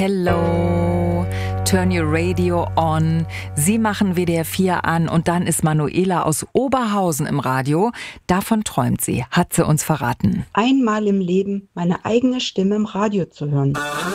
Hello, turn your radio on. Sie machen WDR 4 an und dann ist Manuela aus Oberhausen im Radio. Davon träumt sie, hat sie uns verraten. Einmal im Leben meine eigene Stimme im Radio zu hören.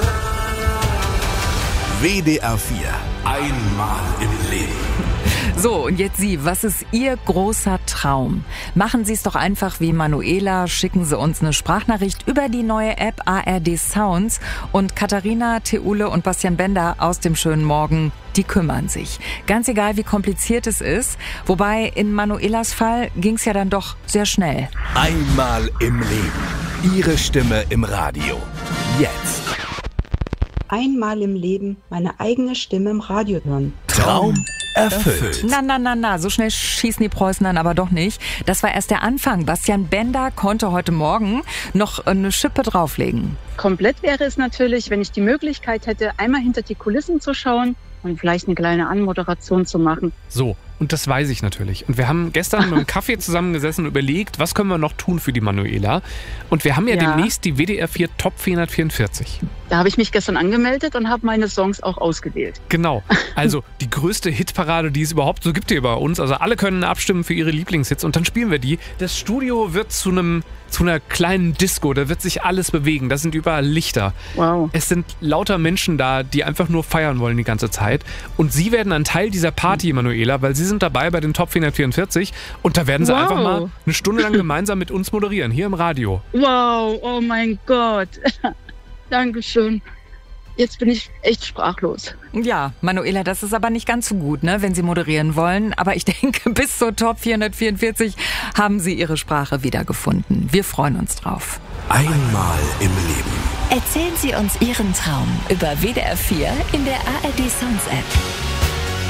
WDR 4, einmal im Leben. So, und jetzt Sie, was ist Ihr großer Traum? Machen Sie es doch einfach wie Manuela, schicken Sie uns eine Sprachnachricht über die neue App ARD Sounds und Katharina, Theule und Bastian Bender aus dem schönen Morgen, die kümmern sich. Ganz egal, wie kompliziert es ist, wobei in Manuelas Fall ging es ja dann doch sehr schnell. Einmal im Leben. Ihre Stimme im Radio. Jetzt. Einmal im Leben meine eigene Stimme im Radio hören. Traum erfüllt. Na, so schnell schießen die Preußen dann aber doch nicht. Das war erst der Anfang. Bastian Bender konnte heute Morgen noch eine Schippe drauflegen. Komplett wäre es natürlich, wenn ich die Möglichkeit hätte, einmal hinter die Kulissen zu schauen und vielleicht eine kleine Anmoderation zu machen. So, und das weiß ich natürlich. Und wir haben gestern beim Kaffee zusammengesessen und überlegt, was können wir noch tun für die Manuela. Und wir haben ja demnächst die WDR 4 Top 444. Da habe ich mich gestern angemeldet und habe meine Songs auch ausgewählt. Genau, also die größte Hitparade, die es überhaupt so gibt hier bei uns. Also alle können abstimmen für ihre Lieblingshits und dann spielen wir die. Das Studio wird zu einer kleinen Disco, da wird sich alles bewegen, da sind überall Lichter. Wow. Es sind lauter Menschen da, die einfach nur feiern wollen die ganze Zeit. Und Sie werden ein Teil dieser Party, Manuela, weil Sie sind dabei bei den Top 444 und da werden Sie einfach mal eine Stunde lang gemeinsam mit uns moderieren, hier im Radio. Wow, oh mein Gott. Dankeschön. Jetzt bin ich echt sprachlos. Ja, Manuela, das ist aber nicht ganz so gut, ne, wenn Sie moderieren wollen. Aber ich denke, bis zur Top 444 haben Sie Ihre Sprache wiedergefunden. Wir freuen uns drauf. Einmal im Leben. Erzählen Sie uns Ihren Traum über WDR 4 in der ARD Sounds App.